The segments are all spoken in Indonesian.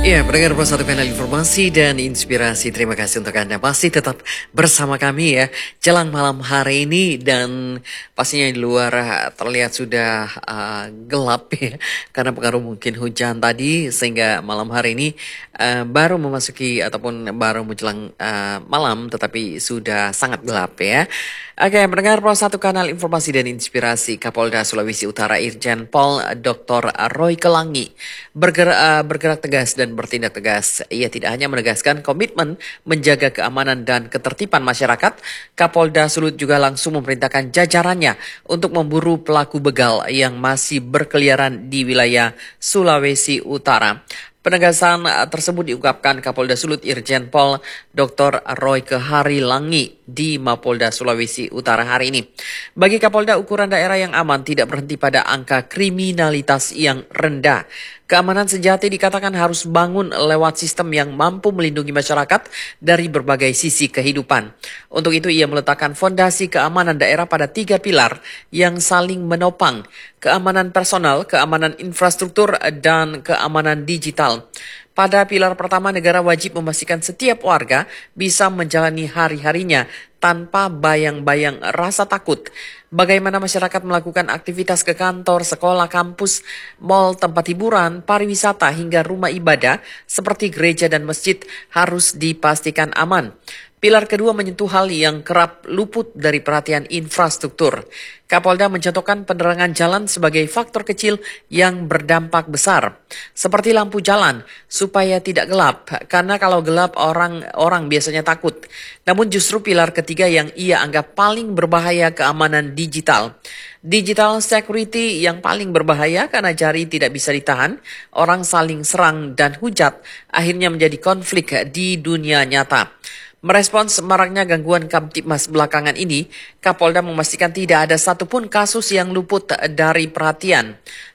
Ya, pendengar satu kanal informasi dan inspirasi. Terima kasih untuk Anda masih tetap bersama kami ya. Jelang malam hari ini dan pastinya di luar terlihat sudah gelap ya. Karena pengaruh mungkin hujan tadi sehingga malam hari ini baru memasuki ataupun baru menjelang malam tetapi sudah sangat gelap ya. Oke, pendengar satu kanal informasi dan inspirasi. Kapolda Sulawesi Utara Irjen Pol Dr. Roy Kelangi bergerak tegas dan bertindak tegas. Ia tidak hanya menegaskan komitmen menjaga keamanan dan ketertiban masyarakat, Kapolda Sulut juga langsung memerintahkan jajarannya untuk memburu pelaku begal yang masih berkeliaran di wilayah Sulawesi Utara. Penegasan tersebut diungkapkan Kapolda Sulut Irjen Pol Dr. Roy Keharilangi di Mapolda Sulawesi Utara hari ini. Bagi Kapolda, ukuran daerah yang aman tidak berhenti pada angka kriminalitas yang rendah. Keamanan sejati dikatakan harus bangun lewat sistem yang mampu melindungi masyarakat dari berbagai sisi kehidupan. Untuk itu ia meletakkan fondasi keamanan daerah pada 3 pilar yang saling menopang. Keamanan personal, keamanan infrastruktur, dan keamanan digital. Pada pilar pertama, negara wajib memastikan setiap warga bisa menjalani hari-harinya tanpa bayang-bayang rasa takut. Bagaimana masyarakat melakukan aktivitas ke kantor, sekolah, kampus, mal, tempat hiburan, pariwisata, hingga rumah ibadah seperti gereja dan masjid harus dipastikan aman. Pilar kedua menyentuh hal yang kerap luput dari perhatian infrastruktur. Kapolda mencontohkan penerangan jalan sebagai faktor kecil yang berdampak besar. Seperti lampu jalan, supaya tidak gelap. Karena kalau gelap orang biasanya takut. Namun justru pilar ketiga yang ia anggap paling berbahaya, keamanan digital. Digital security yang paling berbahaya karena jari tidak bisa ditahan, orang saling serang dan hujat, akhirnya menjadi konflik di dunia nyata. Merespons maraknya gangguan Kamtibmas belakangan ini, Kapolda memastikan tidak ada satupun kasus yang luput dari perhatian.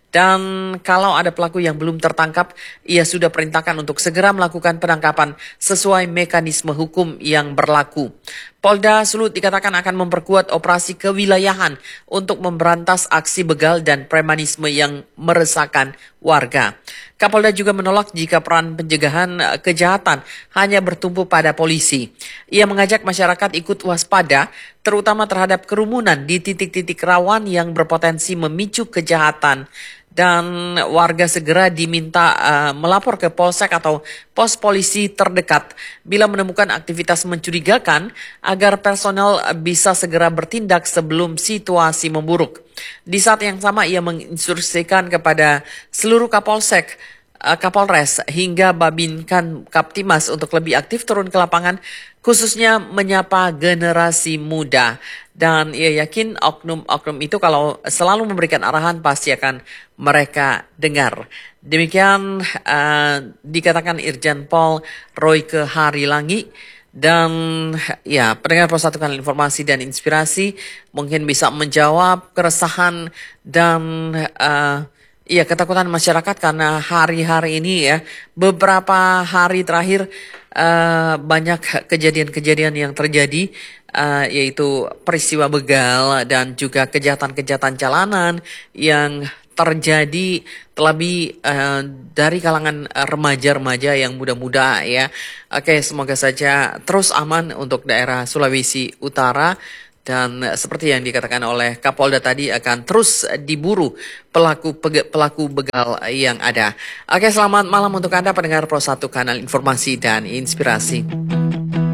Dan kalau ada pelaku yang belum tertangkap, ia sudah perintahkan untuk segera melakukan penangkapan sesuai mekanisme hukum yang berlaku. Polda Sulut dikatakan akan memperkuat operasi kewilayahan untuk memberantas aksi begal dan premanisme yang meresahkan warga. Kapolda juga menolak jika peran pencegahan kejahatan hanya bertumpu pada polisi. Ia mengajak masyarakat ikut waspada, terutama terhadap kerumunan di titik-titik rawan yang berpotensi memicu kejahatan. Dan warga segera diminta melapor ke polsek atau pos polisi terdekat bila menemukan aktivitas mencurigakan agar personel bisa segera bertindak sebelum situasi memburuk. Di saat yang sama ia menginstruksikan kepada seluruh kapolsek, Kapolres hingga Babinkan Kaptimas untuk lebih aktif turun ke lapangan, khususnya menyapa generasi muda. Dan ia yakin oknum-oknum itu kalau selalu memberikan arahan pasti akan mereka dengar. Demikian dikatakan Irjen Pol Roy Keharilangi. Dan ya, pendengar persatukan informasi dan inspirasi mungkin bisa menjawab keresahan dan iya, ketakutan masyarakat karena hari-hari ini ya, beberapa hari terakhir banyak kejadian-kejadian yang terjadi, yaitu peristiwa begal dan juga kejahatan-kejahatan jalanan yang terjadi terlebih dari kalangan remaja-remaja yang muda-muda ya. Oke, semoga saja terus aman untuk daerah Sulawesi Utara. Dan seperti yang dikatakan oleh Kapolda tadi akan terus diburu pelaku begal yang ada. Oke, selamat malam untuk Anda pendengar Pro 1 Kanal Informasi dan Inspirasi.